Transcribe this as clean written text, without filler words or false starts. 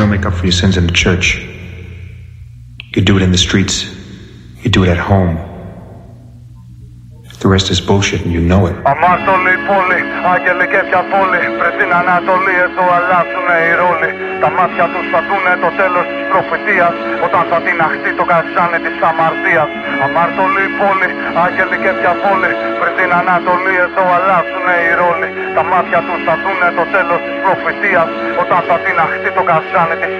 don't make up for your sins in the church. You do it in the streets. You do it at home. The rest is bullshit and you know it. Αμάρτωλοι πόλη, άγγελοι και διαβόλοι, πριν την Ανατολή εδώ αλλάζουνε οι ρόλοι. Τα μάτια τους θα δούνε το τέλος της προφητείας, όταν θα τιναχτεί το καζάνι της αμαρτίας. Αμάρτωλοι πόλη, άγγελοι και διαβόλοι, πριν την Ανατολή εδώ αλλάζουνε οι ρόλοι. Τα μάτια τους θα δούνε το τέλος της προφητείας, όταν θα τιναχτεί το καζάνι της